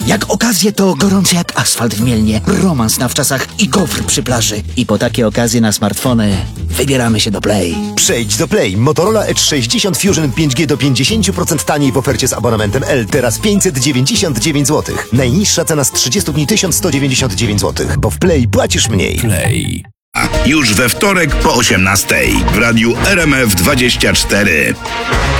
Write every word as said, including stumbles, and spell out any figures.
Jak okazje to gorący jak asfalt w Mielnie, romans na wczasach i gofr przy plaży. I po takie okazje na smartfony wybieramy się do Play. Przejdź do Play. Motorola Edge sześćdziesiąt Fusion pięć G do pięćdziesiąt procent taniej w ofercie z abonamentem L. Teraz pięćset dziewięćdziesiąt dziewięć złotych. Najniższa cena z trzydziestu dni tysiąc sto dziewięćdziesiąt dziewięć złotych, bo w Play płacisz mniej. Play. Już we wtorek po osiemnastej w radiu R M F dwadzieścia cztery.